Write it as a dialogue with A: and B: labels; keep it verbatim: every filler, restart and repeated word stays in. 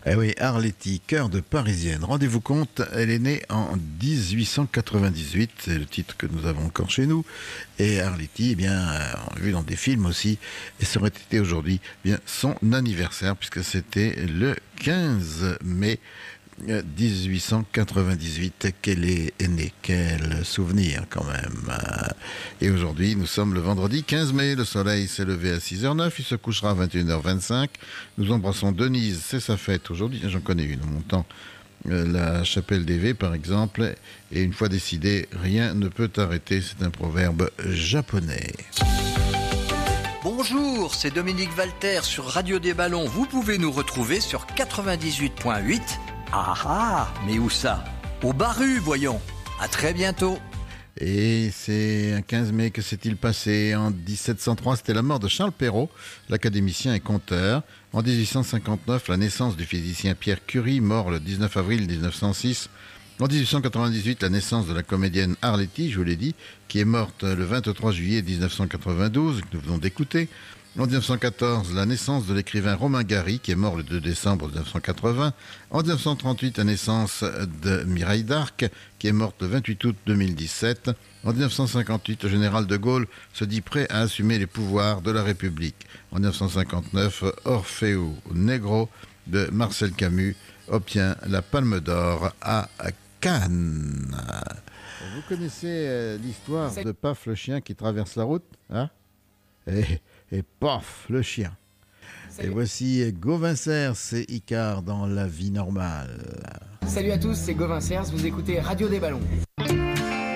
A: Eh oui, Arletty, cœur de Parisienne. Rendez-vous compte, elle est née en dix-huit cent quatre-vingt-dix-huit, c'est le titre que nous avons encore chez nous. Et Arletty, eh bien, euh, on l'a vu dans des films aussi, et ça aurait été aujourd'hui eh bien son anniversaire, puisque c'était le quinze mai dix-huit cent quatre-vingt-dix-huit qu'elle est née. Quel souvenir quand même. Et aujourd'hui, nous sommes le vendredi quinze mai. Le soleil s'est levé à six heures zéro neuf. Il se couchera à vingt et une heures vingt-cinq. Nous embrassons Denise. C'est sa fête aujourd'hui. J'en connais une en montant la chapelle des Vés, par exemple. Et une fois décidé, rien ne peut t'arrêter. C'est un proverbe japonais.
B: Bonjour, c'est Dominique Valter sur Radio des Ballons. Vous pouvez nous retrouver sur quatre-vingt-dix-huit point huit. Ah ah, mais où ça? Au Barru, voyons. À très bientôt.
A: Et c'est un quinze mai, que s'est-il passé? En dix-sept cent trois, c'était la mort de Charles Perrault, l'académicien et conteur. En dix-huit cent cinquante-neuf, la naissance du physicien Pierre Curie, mort le dix-neuf avril mille neuf cent six. En dix-huit cent quatre-vingt-dix-huit, la naissance de la comédienne Arletty, je vous l'ai dit, qui est morte le vingt-trois juillet mille neuf cent quatre-vingt-douze, que nous venons d'écouter. En dix-neuf cent quatorze, la naissance de l'écrivain Romain Gary, qui est mort le deux décembre mille neuf cent quatre-vingts. En dix-neuf cent trente-huit, la naissance de Mireille d'Arc, qui est morte le vingt-huit août deux mille dix-sept. En dix-neuf cent cinquante-huit, le général de Gaulle se dit prêt à assumer les pouvoirs de la République. En dix-neuf cent cinquante-neuf, Orfeo Negro de Marcel Camus obtient la Palme d'Or à Cannes. Vous connaissez l'histoire de Paf le chien qui traverse la route, hein? Et, et paf, le chien. Salut. Et voici Gauvin Cers, c'est Icare dans la vie normale.
C: Salut à tous, c'est Gauvin Cers, vous écoutez Radio des Ballons.